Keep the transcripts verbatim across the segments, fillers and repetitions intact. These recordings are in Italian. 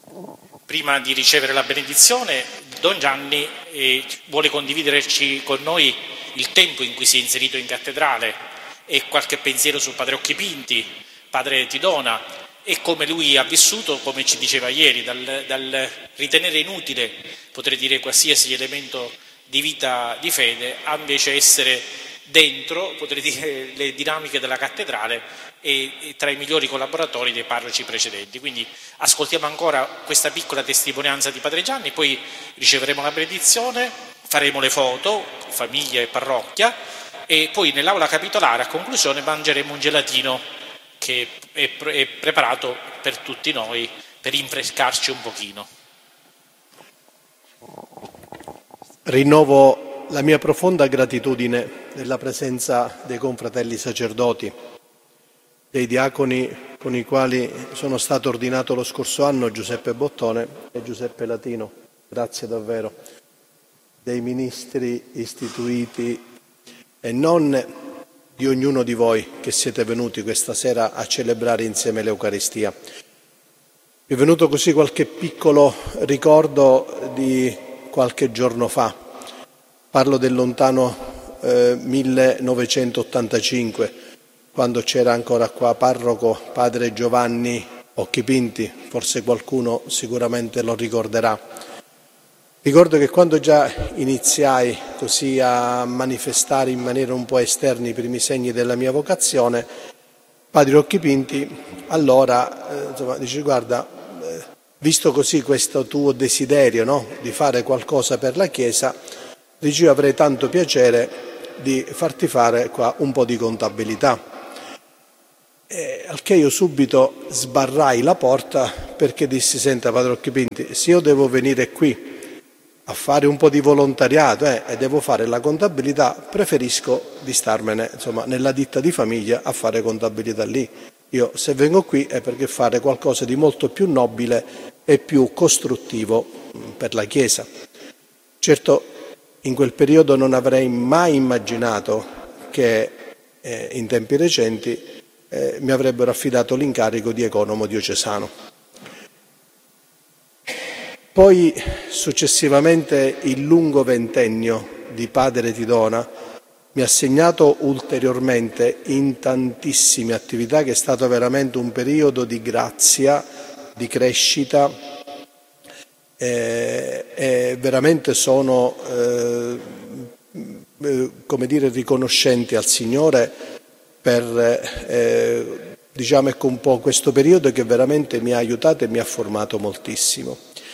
Prima di ricevere la benedizione, Don Gianni eh, vuole condividerci con noi il tempo in cui si è inserito in cattedrale e qualche pensiero su Padre Occhipinti, Padre Tidona, e come lui ha vissuto, come ci diceva ieri, dal, dal ritenere inutile, potrei dire, qualsiasi elemento di vita di fede, a invece essere dentro, potrei dire, le dinamiche della cattedrale e, e tra i migliori collaboratori dei parroci precedenti. Quindi ascoltiamo ancora questa piccola testimonianza di Padre Gianni, poi riceveremo la benedizione, faremo le foto, famiglia e parrocchia, e poi nell'aula capitolare a conclusione mangeremo un gelatino che è, pre- è preparato per tutti noi per rinfrescarci un pochino. Rinnovo la mia profonda gratitudine nella presenza dei confratelli sacerdoti, dei diaconi con i quali sono stato ordinato lo scorso anno, Giuseppe Bottone e Giuseppe Latino. Grazie davvero. Dei ministri istituiti e non, di ognuno di voi che siete venuti questa sera a celebrare insieme l'Eucaristia. Mi è venuto così qualche piccolo ricordo di qualche giorno fa. Parlo del lontano eh, millenovecentottantacinque, quando c'era ancora qua parroco Padre Giovanni Occhipinti, forse qualcuno sicuramente lo ricorderà. Ricordo che quando già iniziai così a manifestare in maniera un po' esterna i primi segni della mia vocazione, Padre Occhipinti allora eh, insomma, dice: guarda, eh, visto così questo tuo desiderio, no, di fare qualcosa per la Chiesa, dice: io avrei tanto piacere di farti fare qua un po' di contabilità. E al che io subito sbarrai la porta, perché dissi: senta Padre Occhipinti, se io devo venire qui a fare un po' di volontariato eh, e devo fare la contabilità, preferisco di starmene insomma nella ditta di famiglia a fare contabilità lì. Io se vengo qui è perché fare qualcosa di molto più nobile e più costruttivo per la Chiesa. Certo, in quel periodo non avrei mai immaginato che eh, in tempi recenti eh, mi avrebbero affidato l'incarico di economo diocesano. Poi successivamente il lungo ventennio di Padre Tidona mi ha segnato ulteriormente in tantissime attività, che è stato veramente un periodo di grazia, di crescita, eh, e veramente sono eh, come dire riconoscente al Signore per eh, diciamo ecco un po' questo periodo che veramente mi ha aiutato e mi ha formato moltissimo.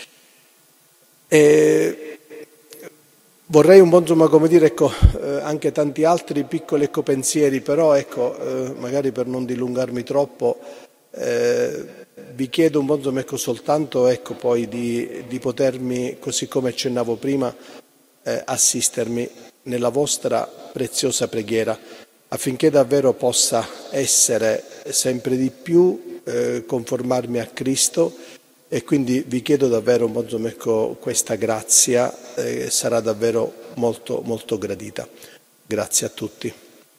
E vorrei un po' insomma come dire ecco eh, anche tanti altri piccoli ecco pensieri, però ecco eh, magari per non dilungarmi troppo eh, vi chiedo un po' insomma ecco soltanto ecco poi di, di potermi, così come accennavo prima, eh, assistermi nella vostra preziosa preghiera, affinché davvero possa essere sempre di più eh, conformarmi a Cristo. E quindi vi chiedo davvero insomma, ecco, questa grazia eh, sarà davvero molto molto gradita. Grazie a tutti.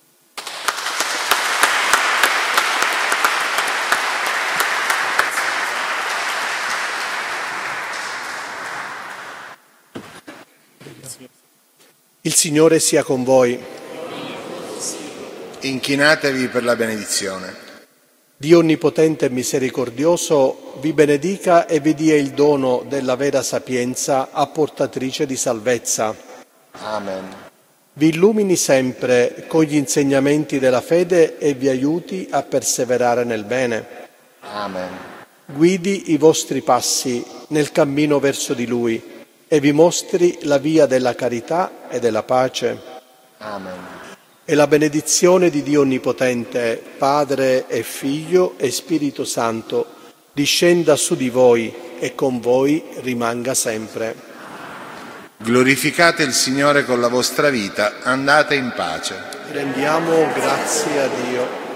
Il Signore sia con voi. Inchinatevi per la benedizione. Dio onnipotente e misericordioso vi benedica e vi dia il dono della vera sapienza, apportatrice di salvezza. Amen. Vi illumini sempre con gli insegnamenti della fede e vi aiuti a perseverare nel bene. Amen. Guidi i vostri passi nel cammino verso di Lui e vi mostri la via della carità e della pace. Amen. E la benedizione di Dio Onnipotente, Padre e Figlio e Spirito Santo, discenda su di voi e con voi rimanga sempre. Glorificate il Signore con la vostra vita, andate in pace. Rendiamo grazie a Dio.